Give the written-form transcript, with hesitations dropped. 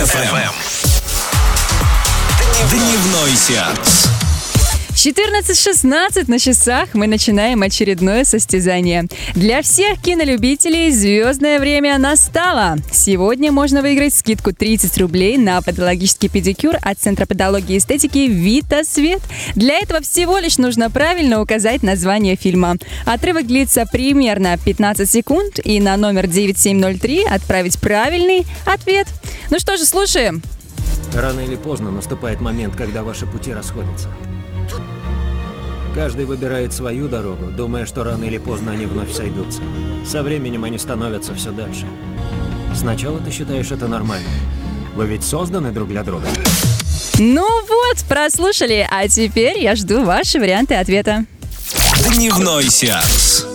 FM. Дневной сеанс. 14:16 на часах мы начинаем очередное состязание. Для всех кинолюбителей звездное время настало. Сегодня можно выиграть скидку 30 рублей на подологический педикюр от Центра подологии и эстетики «Вита Свет». Для этого всего лишь нужно правильно указать название фильма. Отрывок длится примерно 15 секунд, и на номер 9703 отправить правильный ответ. Ну что же, слушаем. Рано или поздно наступает момент, когда ваши пути расходятся. Каждый выбирает свою дорогу, думая, что рано или поздно они вновь сойдутся. Со временем они становятся все дальше. Сначала ты считаешь это нормальным. Вы ведь созданы друг для друга. Ну вот, прослушали, а теперь я жду ваши варианты ответа. Дневной сеанс.